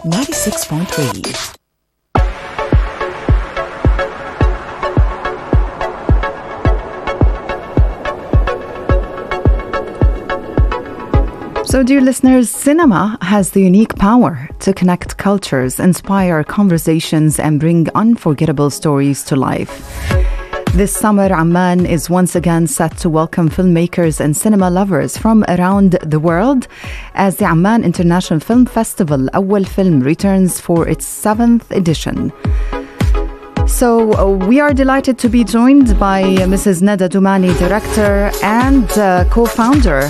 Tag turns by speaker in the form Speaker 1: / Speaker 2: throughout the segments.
Speaker 1: 96.3. So, dear listeners, cinema has the unique power to connect cultures, inspire conversations, and bring unforgettable stories to life. This summer, Amman is once again set to welcome filmmakers and cinema lovers from around the world as the Amman International Film Festival Awwal Film returns for its 7th edition. So we are delighted to be joined by Mrs. Nada Doumani, director and co-founder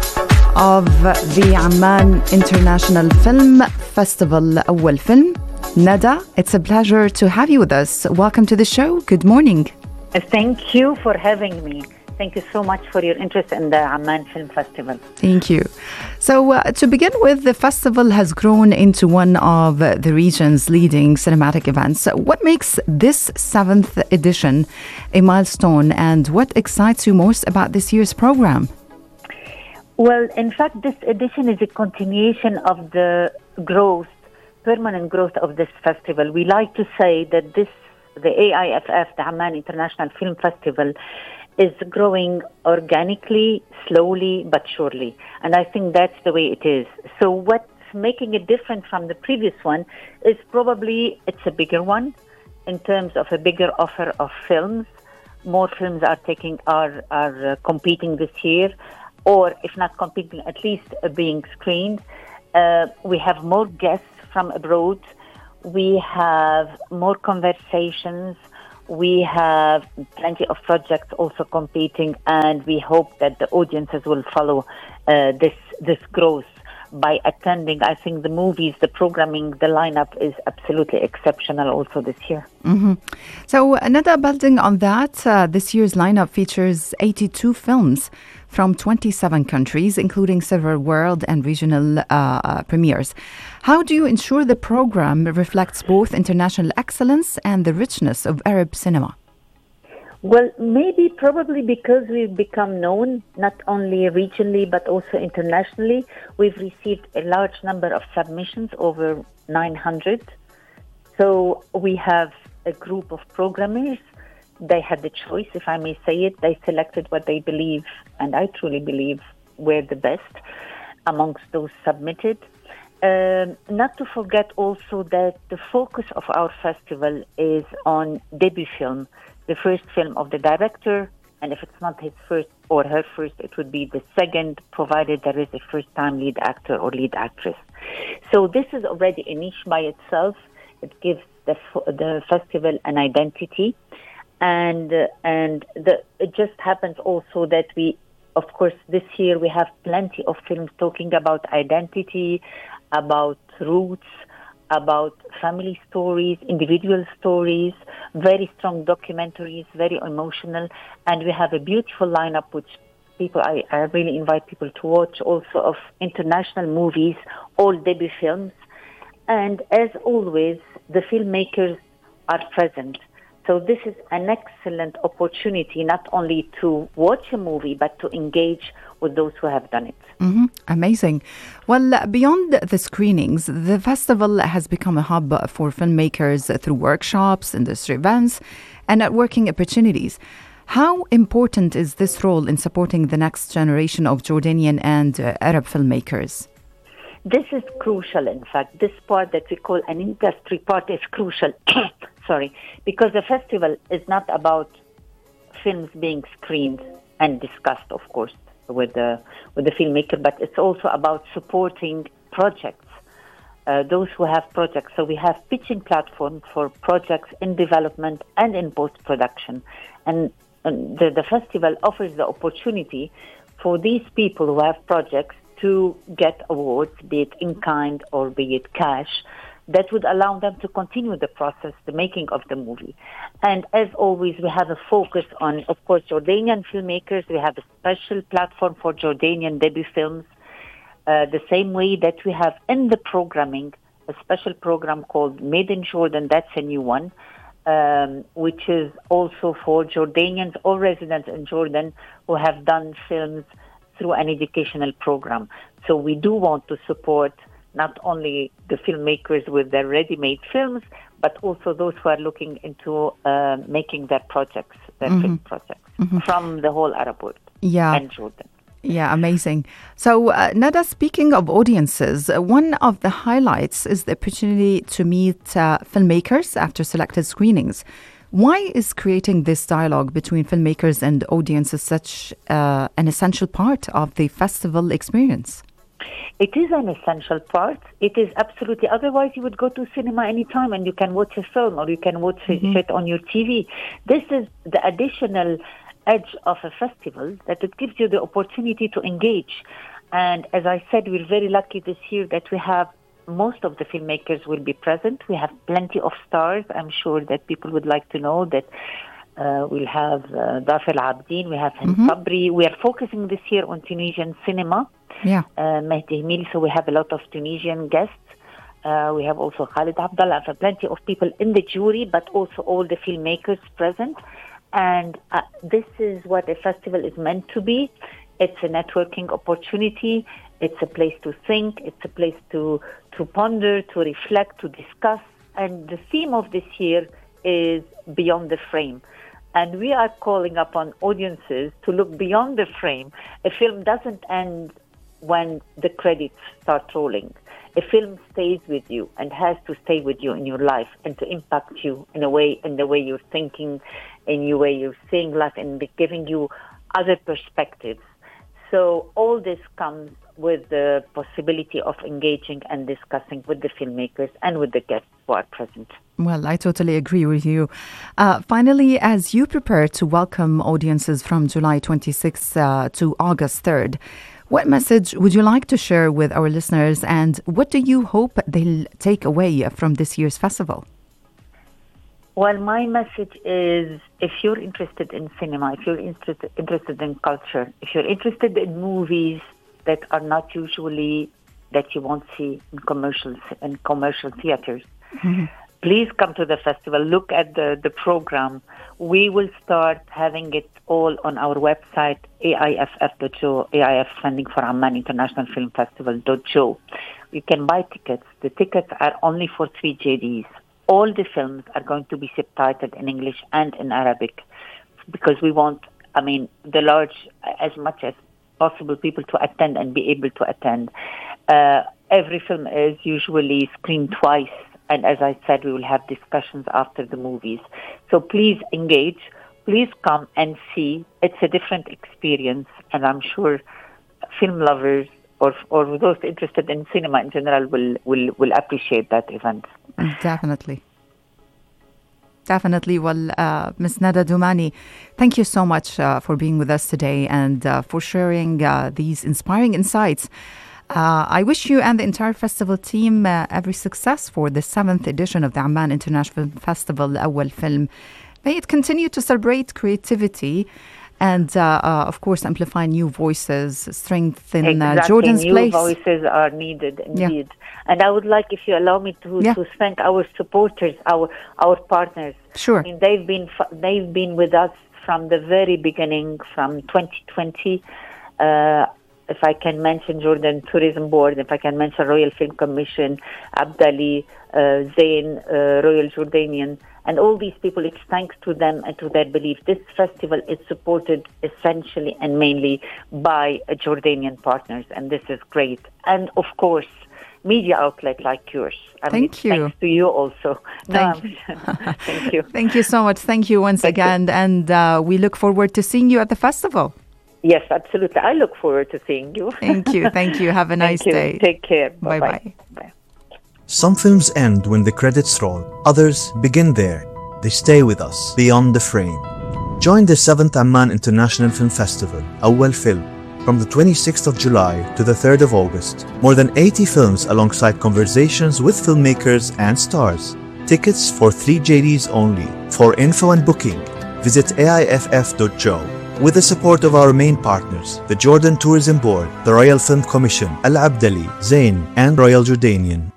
Speaker 1: of the Amman International Film Festival Awwal Film. Nada, it's a pleasure to have you with us. Welcome to the show. Good morning.
Speaker 2: Thank you for having me. Thank you so much for your interest in the Amman Film Festival.
Speaker 1: Thank you. So to begin with, the festival has grown into one of the region's leading cinematic events. What makes this 7th edition a milestone, and what excites you most about this year's program?
Speaker 2: Well, in fact, this edition is a continuation of the permanent growth of this festival. We like to say that the AIFF, the Amman International Film Festival, is growing organically, slowly, but surely. And I think that's the way it is. So what's making it different from the previous one is probably it's a bigger one in terms of a bigger offer of films. More films are competing this year, or if not competing, at least being screened. We have more guests from abroad. We have more conversations. We have plenty of projects also competing, and we hope that the audiences will follow this growth by attending. I think the movies, the programming, the lineup is absolutely exceptional also this year.
Speaker 1: Mm-hmm. So, Nada, building on that, this year's lineup features 82 films from 27 countries, including several world and regional premieres. How do you ensure the program reflects both international excellence and the richness of Arab cinema?
Speaker 2: Well, probably because we've become known not only regionally but also internationally. We've received a large number of submissions, over 900. So we have a group of programmers. They had the choice, if I may say it. They selected what they believe, and I truly believe, were the best amongst those submitted. Not to forget also that the focus of our festival is on debut film, the first film of the director, and if it's not his first or her first, it would be the second, provided there is a first-time lead actor or lead actress. So this is already a niche by itself. It gives the festival an identity. And it just happens also that of course, this year we have plenty of films talking about identity, about roots, about family stories, individual stories, very strong documentaries, very emotional. And we have a beautiful lineup, which I really invite people to watch, also of international movies, all debut films. And as always, the filmmakers are present. So this is an excellent opportunity not only to watch a movie, but to engage with those who have done it.
Speaker 1: Mm-hmm. Amazing. Well, beyond the screenings, the festival has become a hub for filmmakers through workshops, industry events, and networking opportunities. How important is this role in supporting the next generation of Jordanian and Arab filmmakers?
Speaker 2: This is crucial, in fact. This part that we call an industry part is crucial. Sorry, because the festival is not about films being screened and discussed, of course, with the filmmaker, but it's also about supporting projects, those who have projects. So we have pitching platforms for projects in development and in post-production. And the festival offers the opportunity for these people who have projects to get awards, be it in kind or be it cash, that would allow them to continue the process, the making of the movie. And as always, we have a focus on, of course, Jordanian filmmakers. We have a special platform for Jordanian debut films, the same way that we have in the programming a special program called Made in Jordan. That's a new one, which is also for Jordanians or residents in Jordan who have done films through an educational program. So we do want to support not only the filmmakers with their ready-made films, but also those who are looking into making their projects, their film projects from the whole Arab world and Jordan.
Speaker 1: Yeah, amazing. So, Nada, speaking of audiences, one of the highlights is the opportunity to meet filmmakers after selected screenings. Why is creating this dialogue between filmmakers and audiences such an essential part of the festival experience?
Speaker 2: It is an essential part. It is absolutely. Otherwise, you would go to cinema anytime and you can watch a film or you can watch it on your TV. This is the additional edge of a festival, that it gives you the opportunity to engage. And as I said, we're very lucky this year that we have most of the filmmakers will be present. We have plenty of stars. I'm sure that people would like to know that we'll have Dafir Al-Abdin, we have Hind Sabri. We are focusing this year on Tunisian cinema. Mehdi Hemili, so we have a lot of Tunisian guests. We have also Khalid Abdallah, plenty of people in the jury, but also all the filmmakers present. And this is what a festival is meant to be. It's a networking opportunity. It's a place to think. It's a place to ponder, to reflect, to discuss. And the theme of this year is Beyond the Frame. And we are calling upon audiences to look beyond the frame. A film doesn't end when the credits start rolling. A film stays with you and has to stay with you in your life and to impact you in the way you're thinking, in the way you're seeing life, and giving you other perspectives. So all this comes with the possibility of engaging and discussing with the filmmakers and with the guests who are present.
Speaker 1: Well, I totally agree with you. Finally, as you prepare to welcome audiences from July 26th to August 3rd, what message would you like to share with our listeners, and what do you hope they'll take away from this year's festival?
Speaker 2: Well, my message is, if you're interested in cinema, if you're interested in culture, if you're interested in movies that are not usually that you won't see in commercial theaters, please come to the festival. Look at the program. We will start having it all on our website, AIFF.jo, AIF standing for Amman International Film Festival.jo. You can buy tickets. The tickets are only for 3 JDs. All the films are going to be subtitled in English and in Arabic, because we want, the large, as much as possible, people to attend and be able to attend. Every film is usually screened twice. And as I said, we will have discussions after the movies. So please engage. Please come and see. It's a different experience. And I'm sure film lovers or those interested in cinema in general will appreciate that event.
Speaker 1: Definitely. Well, Ms. Nada Doumani, thank you so much for being with us today and for sharing these inspiring insights. I wish you and the entire festival team every success for the 7th edition of the Amman International Film Festival, Awwal Film. May it continue to celebrate creativity and, of course, amplify new voices, strengthen Jordan's
Speaker 2: new
Speaker 1: place.
Speaker 2: New voices are needed, indeed. Yeah. And I would like, if you allow me to thank our supporters, our partners.
Speaker 1: Sure.
Speaker 2: They've been with us from the very beginning, from 2020. If I can mention Jordan Tourism Board, if I can mention Royal Film Commission, Abdali, Zain, Royal Jordanian, and all these people, it's thanks to them and to their belief. This festival is supported essentially and mainly by Jordanian partners, and this is great. And of course, media outlet like yours.
Speaker 1: Thank you.
Speaker 2: Thanks to you also.
Speaker 1: Thank you.
Speaker 2: Thank you.
Speaker 1: Thank you so much. Thank you once again. And we look forward to seeing you at the festival.
Speaker 2: Yes, absolutely. I look forward to seeing you.
Speaker 1: Thank you. Have a nice day.
Speaker 2: Take care.
Speaker 1: Bye-bye.
Speaker 2: Bye.
Speaker 3: Some films end when the credits roll. Others begin there. They stay with us beyond the frame. Join the 7th Amman International Film Festival, Awwal Film, from the 26th of July to the 3rd of August. More than 80 films alongside conversations with filmmakers and stars. Tickets for 3 JDs only. For info and booking, visit AIFF.jo. With the support of our main partners, the Jordan Tourism Board, the Royal Film Commission, Al-Abdali, Zain, and Royal Jordanian.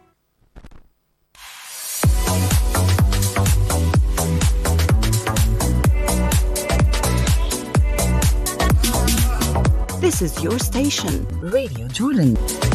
Speaker 4: This is your station, Radio Jordan.